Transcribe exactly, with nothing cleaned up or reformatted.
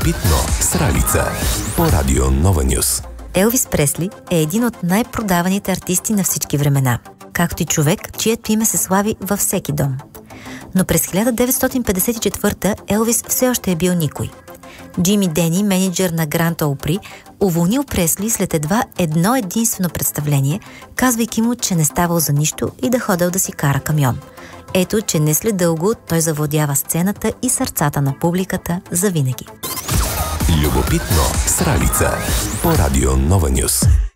Любопитно с Ралица по Радио Нова Нюс. Елвис Пресли е един от най-продаваните артисти на всички времена, както и човек, чието име се слави във всеки дом. Но през хиляда деветстотин петдесет и четвърта Елвис все още е бил никой. Джими Дени, менеджер на Гранд Ол При, уволнил Пресли след едва едно единствено представление, казвайки му, че не ставал за нищо и да ходил да си кара камион. Ето, че не след дълго той завладява сцената и сърцата на публиката завинаги. Любопитно с Ралица по Радио Нова Нюс.